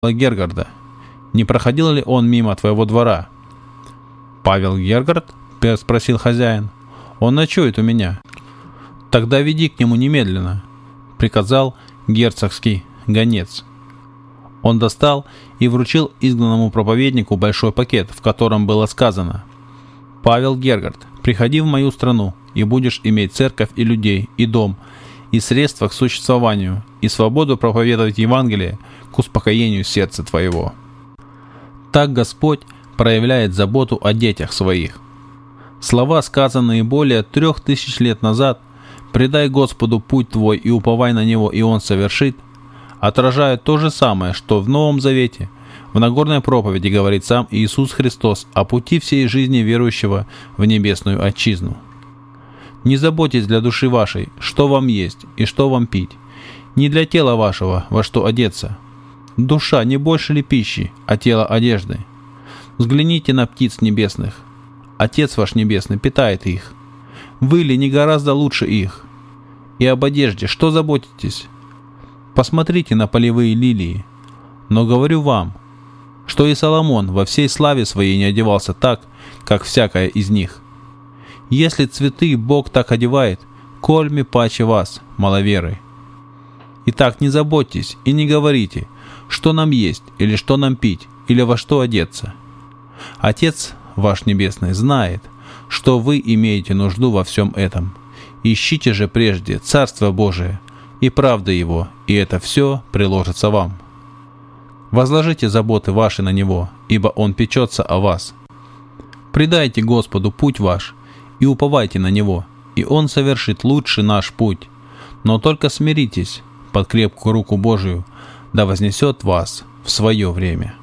Гергарда. Не проходил ли он мимо твоего двора?» «Павел Гергард?» — спросил хозяин. «Он ночует у меня». «Тогда веди к нему немедленно», — приказал герцогский гонец. Он достал и вручил изгнанному проповеднику большой пакет, в котором было сказано: «Павел Гергард, приходи в мою страну, и будешь иметь церковь и людей, и дом, и средства к существованию, и свободу проповедовать Евангелие к успокоению сердца твоего». Так Господь проявляет заботу о детях своих. Слова, сказанные более 3000 лет назад: «Предай Господу путь твой и уповай на Него, и Он совершит», отражают то же самое, что в Новом Завете, в Нагорной проповеди говорит сам Иисус Христос о пути всей жизни верующего в небесную отчизну. «Не заботьтесь для души вашей, что вам есть и что вам пить, не для тела вашего, во что одеться. Душа не больше ли пищи, а тело одежды? Взгляните на птиц небесных. Отец ваш небесный питает их. Вы ли не гораздо лучше их? И об одежде что заботитесь? Посмотрите на полевые лилии. Но говорю вам, что и Соломон во всей славе своей не одевался так, как всякая из них. Если цветы Бог так одевает, кольми паче вас, маловеры. Итак, не заботьтесь и не говорите, что нам есть, или что нам пить, или во что одеться. Отец ваш Небесный знает, что вы имеете нужду во всем этом. Ищите же прежде Царство Божие и правды Его, и это все приложится вам. Возложите заботы ваши на Него, ибо Он печется о вас. Предайте Господу путь ваш и уповайте на Него, и Он совершит лучше наш путь. Но только смиритесь под крепкую руку Божию, да вознесет вас в свое время».